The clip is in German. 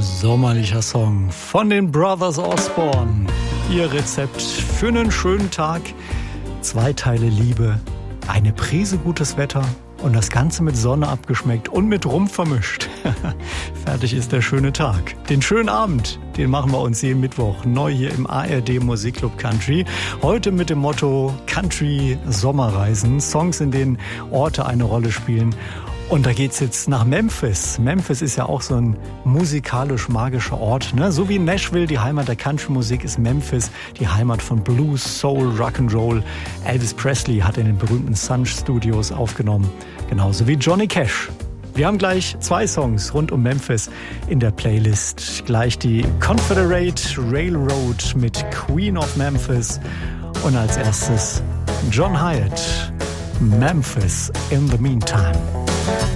sommerlicher Song von den Brothers Osborne. Ihr Rezept für einen schönen Tag. 2 Teile Liebe, eine Prise gutes Wetter und das Ganze mit Sonne abgeschmeckt und mit Rum vermischt. Fertig ist der schöne Tag. Den schönen Abend, den machen wir uns jeden Mittwoch neu hier im ARD Musikclub Country. Heute mit dem Motto Country Sommerreisen. Songs, in denen Orte eine Rolle spielen. Und da geht's jetzt nach Memphis. Memphis ist ja auch so ein musikalisch-magischer Ort, ne? So wie Nashville die Heimat der Country-Musik ist Memphis die Heimat von Blues, Soul, Rock'n'Roll. Elvis Presley hat in den berühmten Sun Studios aufgenommen, genauso wie Johnny Cash. Wir haben gleich 2 Songs rund um Memphis in der Playlist. Gleich die Confederate Railroad mit Queen of Memphis und als erstes John Hyatt, Memphis in the Meantime.